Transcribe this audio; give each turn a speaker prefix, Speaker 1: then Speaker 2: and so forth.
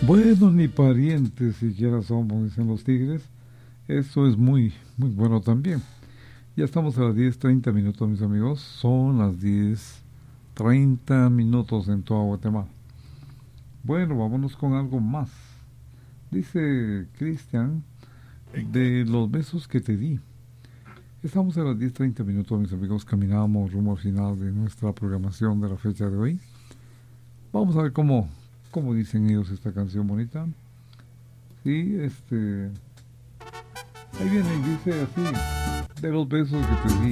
Speaker 1: Bueno, ni parientes siquiera somos, dicen los tigres. Eso es muy, muy bueno también. Ya estamos a las 10:30 mis amigos. Son las 10:30 en toda Guatemala. Bueno, vámonos con algo más. Dice Cristian, de los besos que te di. Estamos a las 10:30 mis amigos. Caminamos rumbo al final de nuestra programación de la fecha de hoy. Vamos a ver cómo dicen ellos esta canción bonita. Sí, ahí viene y dice así, de los besos que te di.